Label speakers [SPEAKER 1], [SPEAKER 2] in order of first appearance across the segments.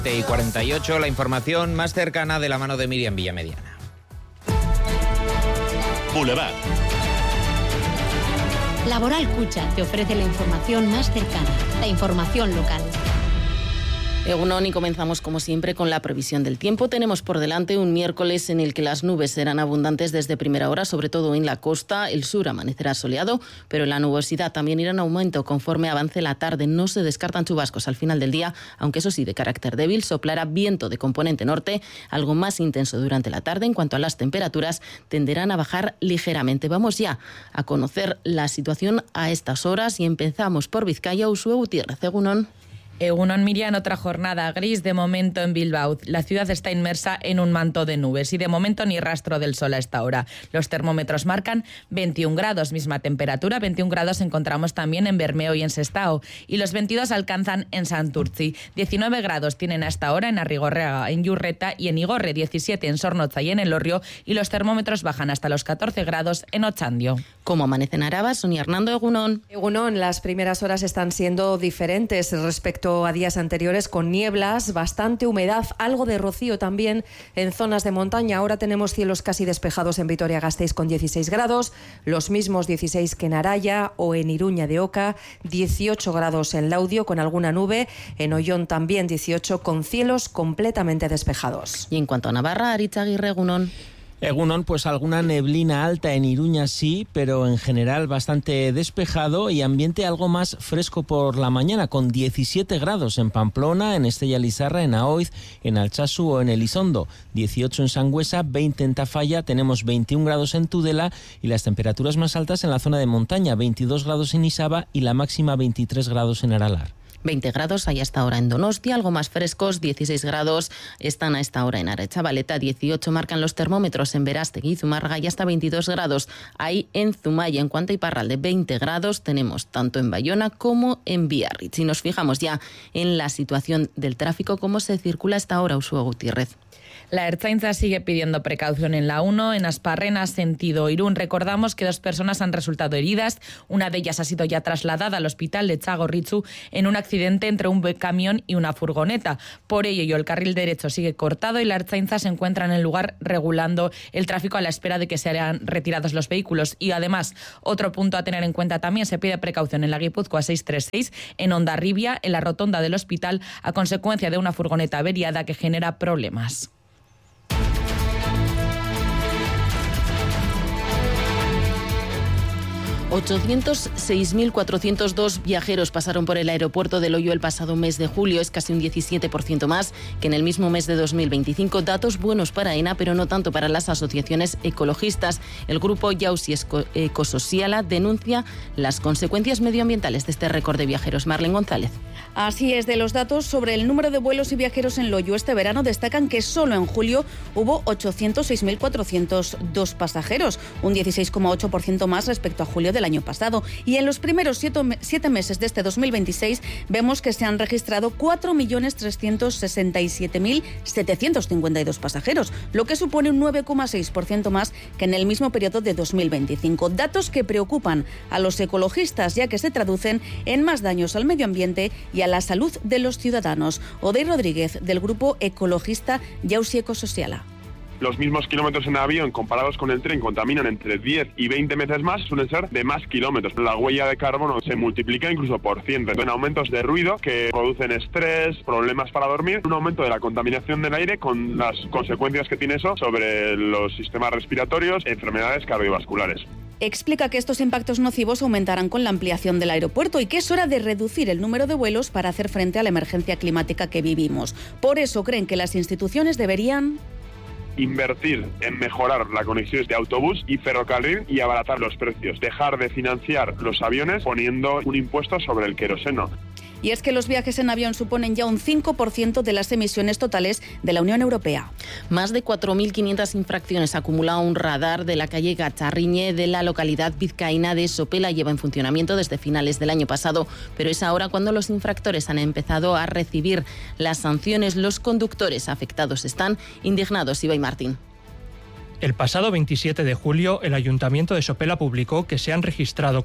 [SPEAKER 1] Y 48, la información más cercana de la mano de Miriam Villamediana.
[SPEAKER 2] Boulevard.
[SPEAKER 3] Laboral Cucha te ofrece la información más cercana, la información local.
[SPEAKER 4] Egunon, y comenzamos como siempre con la previsión del tiempo. Tenemos por delante un miércoles en el que las nubes serán abundantes desde primera hora, sobre todo en la costa. El sur amanecerá soleado, pero la nubosidad también irá en aumento conforme avance la tarde. No se descartan chubascos al final del día, aunque eso sí, de carácter débil. Soplará viento de componente norte, algo más intenso durante la tarde. En cuanto a las temperaturas, tenderán a bajar ligeramente. Vamos ya a conocer la situación a estas horas y empezamos por Vizcaya. Uxue Gutiérrez, egunon.
[SPEAKER 5] Egunon, Miriam, otra jornada gris de momento en Bilbao. La ciudad está inmersa en un manto de nubes y de momento ni rastro del sol a esta hora. Los termómetros marcan 21 grados, misma temperatura. 21 grados encontramos también en Bermeo y en Sestao. Y los 22 alcanzan en Santurtzi. 19 grados tienen a esta hora en Arrigorriaga, en Yurreta y en Igorre. 17 en Sornotza y en Elorrio. Y los termómetros bajan hasta los 14 grados en Otxandio.
[SPEAKER 4] ¿Cómo amanece en Araba? Sonia Hernando, egunon.
[SPEAKER 6] Egunon, las primeras horas están siendo diferentes respecto a días anteriores, con nieblas, bastante humedad, algo de rocío también en zonas de montaña. Ahora tenemos cielos casi despejados en Vitoria-Gasteiz con 16 grados, los mismos 16 que en Araya o en Iruña de Oca, 18 grados en Laudio con alguna nube, en Ollón también 18 con cielos completamente despejados.
[SPEAKER 4] Y en cuanto a Navarra, Aritz Aguirre, egunon.
[SPEAKER 7] Egunon, pues alguna neblina alta en Iruña sí, pero en general bastante despejado y ambiente algo más fresco por la mañana, con 17 grados en Pamplona, en Estella Lizarra, en Aoiz, en Altsasu o en Elizondo, 18 en Sangüesa, 20 en Tafalla, tenemos 21 grados en Tudela y las temperaturas más altas en la zona de montaña, 22 grados en Isaba y la máxima 23 grados en Aralar.
[SPEAKER 4] 20 grados hay hasta ahora en Donostia, algo más frescos, 16 grados están a esta hora en Aretxabaleta, 18 marcan los termómetros en Berastegui, Zumárraga y hasta 22 grados hay en Zumaya. En cuanto a Iparralde, 20 grados tenemos tanto en Bayona como en Biarritz. Si nos fijamos ya en la situación del tráfico, ¿cómo se circula a esta hora, Uxue Gutiérrez?
[SPEAKER 5] La Ertzaintza sigue pidiendo precaución en la 1, en Asparrena, sentido Irún. Recordamos que 2 personas han resultado heridas. Una de ellas ha sido ya trasladada al hospital de Txagorritxu en un accidente entre un camión y una furgoneta. Por ello, el carril derecho sigue cortado y la Ertzaintza se encuentra en el lugar regulando el tráfico a la espera de que sean retirados los vehículos. Y además, otro punto a tener en cuenta también, se pide precaución en la Guipúzcoa 636, en Hondarribia, en la rotonda del hospital, a consecuencia de una furgoneta averiada que genera problemas.
[SPEAKER 4] 806.402 viajeros pasaron por el aeropuerto de Loio el pasado mes de julio. Es casi un 17% más que en el mismo mes de 2025. Datos buenos para AENA, pero no tanto para las asociaciones ecologistas. El grupo Jauzi Ecosociala denuncia las consecuencias medioambientales de este récord de viajeros. Marlene González.
[SPEAKER 8] Así es, de los datos sobre el número de vuelos y viajeros en Loio este verano destacan que solo en julio hubo 806.402 pasajeros, un 16,8% más respecto a julio del año pasado. Y en los primeros 7 meses de este 2026 vemos que se han registrado 4.367.752 pasajeros, lo que supone un 9,6% más que en el mismo periodo de 2025. Datos que preocupan a los ecologistas, ya que se traducen en más daños al medio ambiente y a la salud de los ciudadanos. Odey Rodríguez, del grupo ecologista Jauzi Ecosociala.
[SPEAKER 9] Los mismos kilómetros en avión comparados con el tren contaminan entre 10 y 20 veces más, suelen ser de más kilómetros. La huella de carbono se multiplica incluso por 100. En aumentos de ruido que producen estrés, problemas para dormir, un aumento de la contaminación del aire con las consecuencias que tiene eso sobre los sistemas respiratorios, enfermedades cardiovasculares.
[SPEAKER 8] Explica que estos impactos nocivos aumentarán con la ampliación del aeropuerto y que es hora de reducir el número de vuelos para hacer frente a la emergencia climática que vivimos. Por eso creen que las instituciones deberían
[SPEAKER 9] invertir en mejorar la conexión de autobús y ferrocarril y abaratar los precios. Dejar de financiar los aviones poniendo un impuesto sobre el queroseno.
[SPEAKER 8] Y es que los viajes en avión suponen ya un 5% de las emisiones totales de la Unión Europea.
[SPEAKER 4] Más de 4.500 infracciones acumula un radar de la calle Gacharriñe de la localidad vizcaína de Sopela. Lleva en funcionamiento desde finales del año pasado, pero es ahora cuando los infractores han empezado a recibir las sanciones. Los conductores afectados están indignados. Ibai Martín.
[SPEAKER 2] El pasado 27 de julio, el Ayuntamiento de Sopela publicó que se han registrado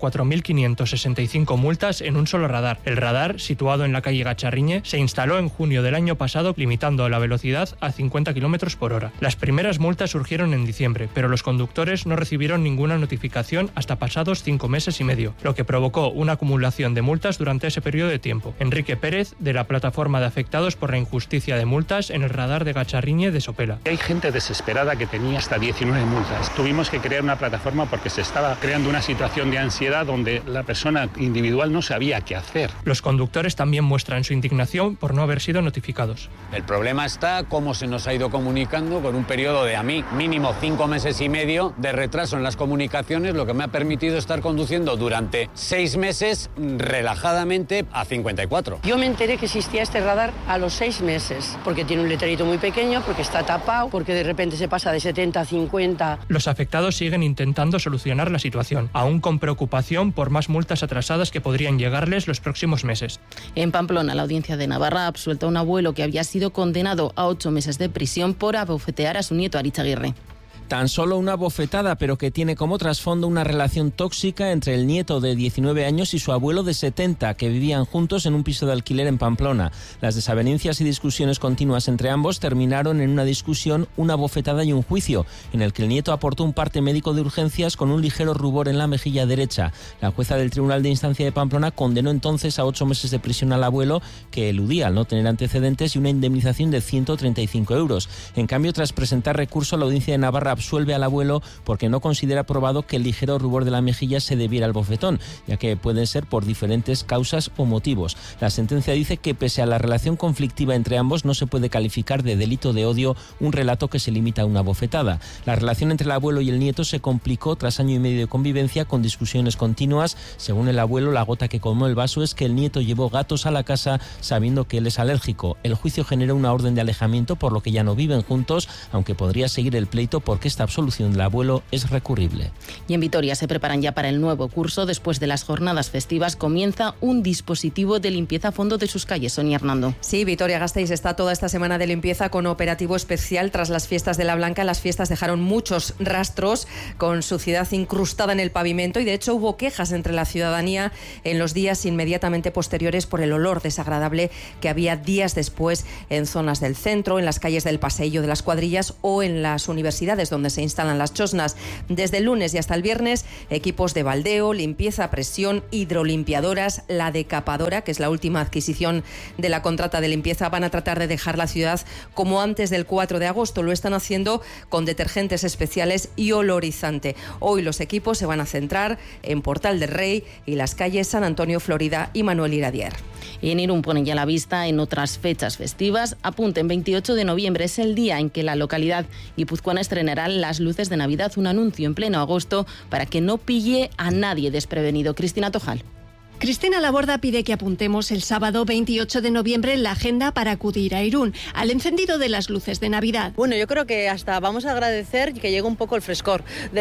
[SPEAKER 2] 4.565 multas en un solo radar. El radar, situado en la calle Gacharriñe, se instaló en junio del año pasado, limitando la velocidad a 50 km por hora. Las primeras multas surgieron en diciembre, pero los conductores no recibieron ninguna notificación hasta pasados 5 meses y medio, lo que provocó una acumulación de multas durante ese periodo de tiempo. Enrique Pérez, de la plataforma de afectados por la injusticia de multas en el radar de Gacharriñe de Sopela.
[SPEAKER 10] Hay gente desesperada que tenía hasta 19 multas. Tuvimos que crear una plataforma porque se estaba creando una situación de ansiedad donde la persona individual no sabía qué hacer.
[SPEAKER 2] Los conductores también muestran su indignación por no haber sido notificados.
[SPEAKER 11] El problema está cómo se nos ha ido comunicando con un periodo de, a mí, mínimo 5 meses y medio de retraso en las comunicaciones, lo que me ha permitido estar conduciendo durante 6 meses relajadamente a 54.
[SPEAKER 12] Yo me enteré que existía este radar a los 6 meses, porque tiene un letrerito muy pequeño, porque está tapado, porque de repente se pasa de 70 a 50.
[SPEAKER 2] Los afectados siguen intentando solucionar la situación, aún con preocupación por más multas atrasadas que podrían llegarles los próximos meses.
[SPEAKER 4] En Pamplona, la Audiencia de Navarra ha absuelto a un abuelo que había sido condenado a 8 meses de prisión por abofetear a su nieto Aritz Aguirre.
[SPEAKER 7] Tan solo una bofetada, pero que tiene como trasfondo una relación tóxica entre el nieto de 19 años y su abuelo de 70, que vivían juntos en un piso de alquiler en Pamplona. Las desavenencias y discusiones continuas entre ambos terminaron en una discusión, una bofetada y un juicio, en el que el nieto aportó un parte médico de urgencias con un ligero rubor en la mejilla derecha. La jueza del Tribunal de Instancia de Pamplona condenó entonces a 8 meses de prisión al abuelo, que eludía al no tener antecedentes, y una indemnización de 135 euros. En cambio, tras presentar recurso, la Audiencia de Navarra absuelve al abuelo porque no considera probado que el ligero rubor de la mejilla se debiera al bofetón, ya que pueden ser por diferentes causas o motivos. La sentencia dice que pese a la relación conflictiva entre ambos, no se puede calificar de delito de odio un relato que se limita a una bofetada. La relación entre el abuelo y el nieto se complicó tras año y medio de convivencia, con discusiones continuas. Según el abuelo, la gota que colmó el vaso es que el nieto llevó gatos a la casa sabiendo que él es alérgico. El juicio generó una orden de alejamiento, por lo que ya no viven juntos, aunque podría seguir el pleito porque esta absolución del abuelo es recurrible.
[SPEAKER 4] Y en Vitoria se preparan ya para el nuevo curso. Después de las jornadas festivas comienza un dispositivo de limpieza a fondo de sus calles. Sonia Hernando.
[SPEAKER 6] Sí, Vitoria-Gasteiz está toda esta semana de limpieza con operativo especial. Tras las fiestas de la Blanca, las fiestas dejaron muchos rastros con suciedad incrustada en el pavimento, y de hecho hubo quejas entre la ciudadanía en los días inmediatamente posteriores por el olor desagradable que había días después en zonas del centro, en las calles del Paseillo de las Cuadrillas o en las universidades donde se instalan las chosnas. Desde el lunes y hasta el viernes, equipos de baldeo, limpieza a presión, hidrolimpiadoras, la decapadora, que es la última adquisición de la contrata de limpieza, van a tratar de dejar la ciudad como antes del 4 de agosto. Lo están haciendo con detergentes especiales y olorizante. Hoy los equipos se van a centrar en Portal del Rey y las calles San Antonio, Florida y Manuel Iradier.
[SPEAKER 4] Y en Irún ponen ya la vista en otras fechas festivas. Apunten, 28 de noviembre es el día en que la localidad guipuzcoana estrenará las luces de Navidad, un anuncio en pleno agosto para que no pille a nadie desprevenido. Cristina Tojal.
[SPEAKER 13] Cristina Laborda pide que apuntemos el sábado 28 de noviembre en la agenda para acudir a Irún, al encendido de las luces de Navidad.
[SPEAKER 12] Bueno, yo creo que hasta vamos a agradecer que llegue un poco el frescor de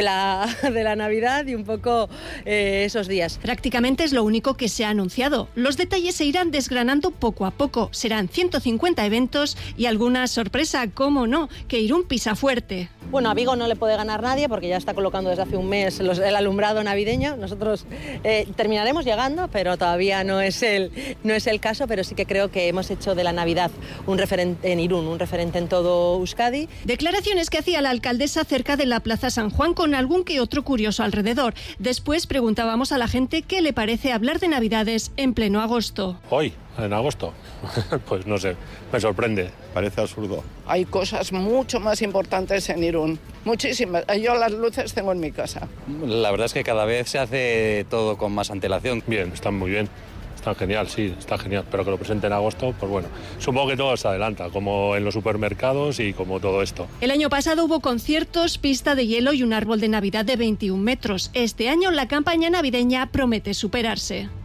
[SPEAKER 12] la Navidad y un poco esos días.
[SPEAKER 13] Prácticamente es lo único que se ha anunciado. Los detalles se irán desgranando poco a poco. Serán 150 eventos y alguna sorpresa, cómo no, que Irún pisa fuerte.
[SPEAKER 12] Bueno, a Vigo no le puede ganar nadie porque ya está colocando desde hace un mes el alumbrado navideño. Nosotros terminaremos llegando, pero todavía no es el caso, pero sí que creo que hemos hecho de la Navidad un referente en Irún, un referente en todo Euskadi.
[SPEAKER 13] Declaraciones que hacía la alcaldesa cerca de la Plaza San Juan, con algún que otro curioso alrededor. Después preguntábamos a la gente qué le parece hablar de Navidades en pleno agosto.
[SPEAKER 14] Hoy, en agosto, pues no sé, me sorprende, parece absurdo.
[SPEAKER 15] Hay cosas mucho más importantes en Irún, muchísimas. Yo las luces tengo en mi casa.
[SPEAKER 16] La verdad es que cada vez se hace todo con más antelación.
[SPEAKER 14] Bien, están muy bien, están genial, sí, está genial, pero que lo presenten en agosto, pues bueno, supongo que todo se adelanta, como en los supermercados y como todo esto.
[SPEAKER 13] El año pasado hubo conciertos, pista de hielo y un árbol de Navidad de 21 metros. Este año la campaña navideña promete superarse.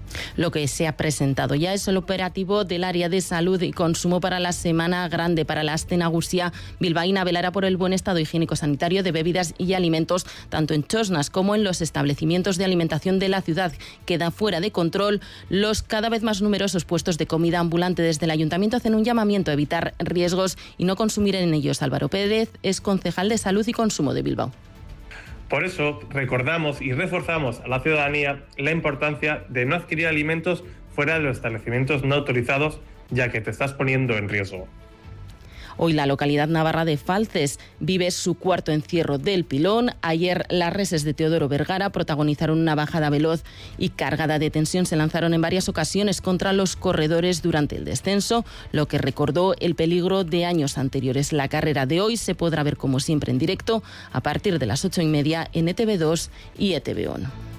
[SPEAKER 4] Lo que se ha presentado ya es el operativo del área de salud y consumo para la Semana Grande. Para la Aste Nagusia bilbaína velará por el buen estado higiénico-sanitario de bebidas y alimentos, tanto en txosnas como en los establecimientos de alimentación de la ciudad. Queda fuera de control los cada vez más numerosos puestos de comida ambulante. Desde el Ayuntamiento hacen un llamamiento a evitar riesgos y no consumir en ellos. Álvaro Pérez es concejal de Salud y Consumo de Bilbao.
[SPEAKER 17] Por eso recordamos y reforzamos a la ciudadanía la importancia de no adquirir alimentos fuera de los establecimientos no autorizados, ya que te estás poniendo en riesgo.
[SPEAKER 4] Hoy la localidad navarra de Falces vive su cuarto encierro del pilón. Ayer las reses de Teodoro Vergara protagonizaron una bajada veloz y cargada de tensión. Se lanzaron en varias ocasiones contra los corredores durante el descenso, lo que recordó el peligro de años anteriores. La carrera de hoy se podrá ver como siempre en directo a partir de las 8:30 en ETV2 y ETV1.